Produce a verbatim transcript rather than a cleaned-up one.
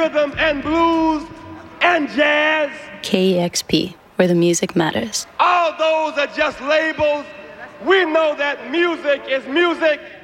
rhythm and blues and jazz. K E X P, where the music matters. All those are just labels. We know that music is music.